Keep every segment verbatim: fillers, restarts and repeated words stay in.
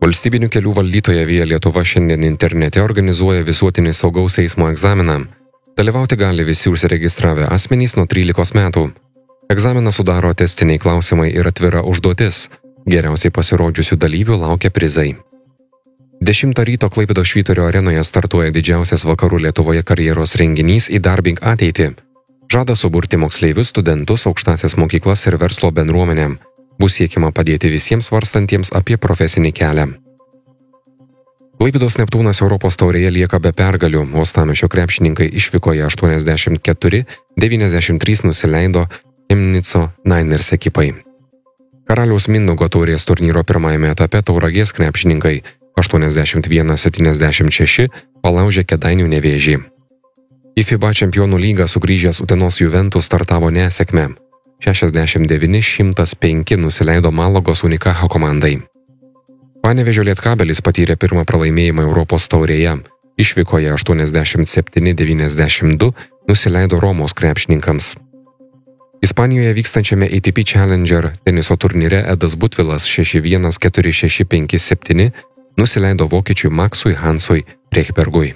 Valstybinių kelių valdytoja Via Lietuva šiandien internete organizuoja visuotinį saugaus eismo egzaminą. Dalyvauti gali visi užsiregistravę asmenys nuo trylikos metų. Egzaminą sudaro testiniai klausimai ir atvira užduotis. Geriausiai pasirodžiusių dalyvių laukia prizai. dešimtą ryto Klaipėdos Švyturio arenoje startuoja didžiausias vakarų Lietuvoje karjeros renginys Įdarbink ateitį. Žada suburti moksleivius, studentus, aukštąsias mokyklas ir verslo bendruomenę. Bus siekiama padėti visiems svarstantiems apie profesinį kelią. Klaipėdos Neptūnas Europos taurėje lieka be pergalių. Uostamiesčio krepšininkai išvykoje aštuoniasdešimt keturi devyniasdešimt trys nusileido Chemnico Niners ekipai. Karaliaus Mindaugo taurės turnyro pirmajame etape Tauragės krepšininkai aštuoniasdešimt vienas septyniasdešimt šeši palaužė Kėdainių Nevėžį. Į FIBA čempionų lygą sugrįžęs Utenos Juventus startavo nesėkme. šešiasdešimt devyni šimtas penki nusileido Malagos Unikaha komandai. Panevėžio Lietkabelis patyrė pirmą pralaimėjimą Europos taurėje. Išvykoje aštuoniasdešimt septyni devyniasdešimt du nusileido Romos krepšininkams. Ispanijoje vykstančiame A T P Challenger teniso turnyre Edas Butvilas šeši vienas keturi šeši penki septyni nusileido vokiečiui Maksui Hansui Rechbergui.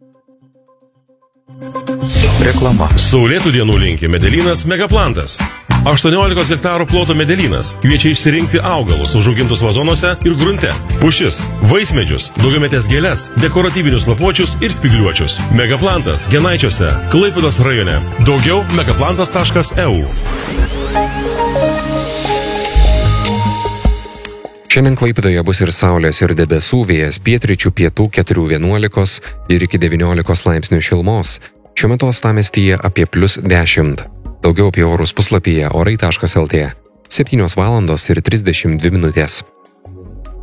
Reklama. Saulėtų dienų linki Medelynas Megaplantas. aštuoniolikos hektarų ploto Medelynas kviečia išsirinkti augalus užaugintus vazonuose ir grunte. Pušis, vaismedžius, daugiametės gėles, dekoratyvinius lapuočius ir spygliuočius. Megaplantas Genaičiuose, Klaipėdos rajone. Daugiau megaplantas taškas e u. Šiandien Klaipėdoje bus ir saulės, ir debesų, vėjas pietryčių pietų keturi vienuolika ir iki devyniolikos laipsnių šilumos. Šiuo metu uostamiestyje apie plius dešimt. Daugiau apie orus puslapyje orai taškas el tė. septynios valandos ir trisdešimt dvi minutės.